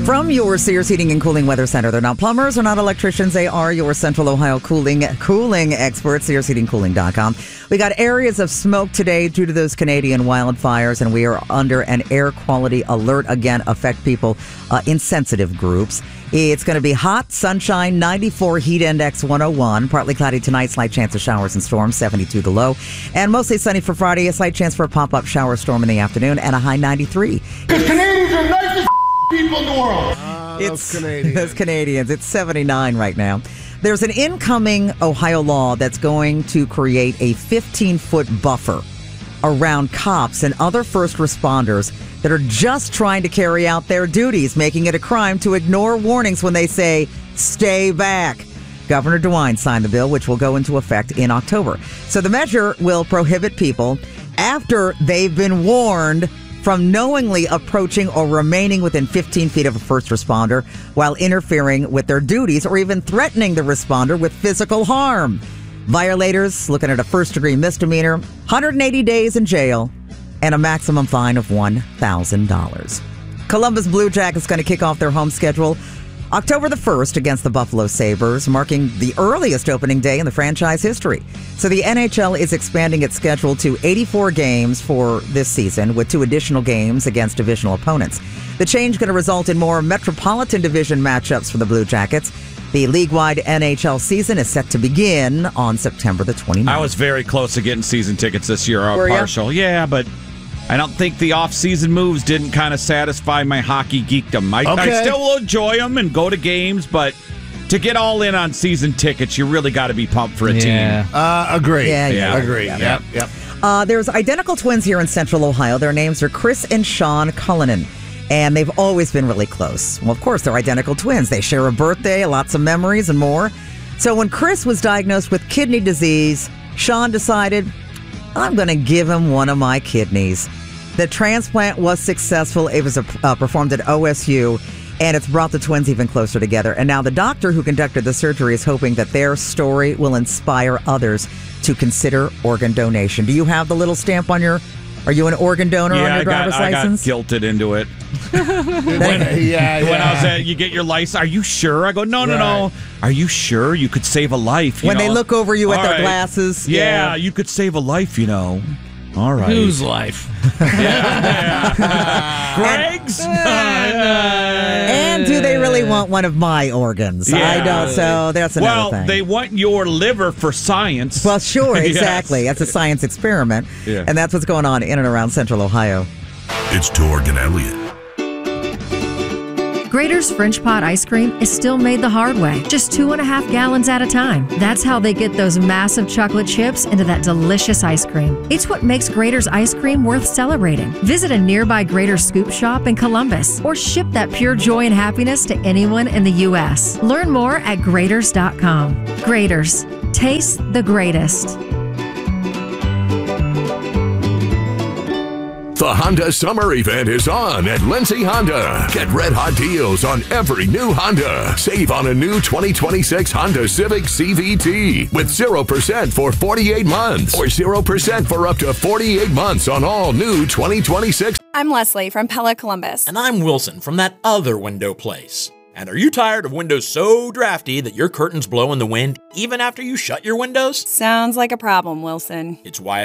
From your Sears Heating and Cooling Weather Center. They're not plumbers, they're not electricians. They are your Central Ohio cooling experts, SearsHeatingCooling.com. We got areas of smoke today due to those Canadian wildfires, and we are under an air quality alert. Again, affect people in sensitive groups. It's going to be hot, sunshine, 94, heat index 101. Partly cloudy tonight, slight chance of showers and storms, 72 the low. And mostly sunny for Friday, a slight chance for a pop-up shower storm in the afternoon, and a high 93. Because Canadians are the nicest people in the world. It's Canadians. It's 79 right now. There's an incoming Ohio law that's going to create a 15-foot buffer around cops and other first responders that are just trying to carry out their duties, making it a crime to ignore warnings when they say, stay back. Governor DeWine signed the bill, which will go into effect in October. So the measure will prohibit people, after they've been warned, from knowingly approaching or remaining within 15 feet of a first responder while interfering with their duties or even threatening the responder with physical harm. Violators looking at a first-degree misdemeanor, 180 days in jail, and a maximum fine of $1,000. Columbus Blue Jackets going to kick off their home schedule October the 1st against the Buffalo Sabres, marking the earliest opening day in the franchise history. So the NHL is expanding its schedule to 84 games for this season, with 2 additional games against divisional opponents. The change going to result in more Metropolitan Division matchups for the Blue Jackets. The league-wide NHL season is set to begin on September the 29th. I was very close to getting season tickets this year, Were ya? partial. Yeah, but I don't think the off-season moves didn't kind of satisfy my hockey geekdom. I still will enjoy them and go to games, but to get all in on season tickets, you really got to be pumped for a team. Agree. Yeah. Agree. Yeah. Yep. There's identical twins here in Central Ohio. Their names are Chris and Sean Cullinan, and they've always been really close. Well, of course, they're identical twins. They share a birthday, lots of memories, and more. So when Chris was diagnosed with kidney disease, Sean decided, I'm going to give him one of my kidneys. The transplant was successful. It was performed at OSU, and it's brought the twins even closer together. And now the doctor who conducted the surgery is hoping that their story will inspire others to consider organ donation. Do you have the little stamp on your... Are you an organ donor on your driver's license? I got guilted into it. When I was at, you get your license. Are you sure? I go, no. Are you sure you could save a life? When they look over you with their glasses. Yeah, you could save a life, All right. Whose life? Greg's? And do they really want one of my organs? Yeah. I don't, so that's another thing. Well, they want your liver for science. Well, sure, exactly. Yes. That's a science experiment. Yeah. And that's what's going on in and around Central Ohio. It's Torg and Elliott. Grater's French Pot ice cream is still made the hard way, just 2.5 gallons at a time. That's how they get those massive chocolate chips into that delicious ice cream. It's what makes Grater's ice cream worth celebrating. Visit a nearby Grater's Scoop shop in Columbus or ship that pure joy and happiness to anyone in the U.S. Learn more at Graters.com. Graters. Taste the greatest. The Honda Summer Event is on at Lindsay Honda. Get red-hot deals on every new Honda. Save on a new 2026 Honda Civic CVT with 0% for 48 months or 0% for up to 48 months on all new 2026. I'm Leslie from Pella Columbus. And I'm Wilson from that other window place. And are you tired of windows so drafty that your curtains blow in the wind even after you shut your windows? Sounds like a problem, Wilson. It's why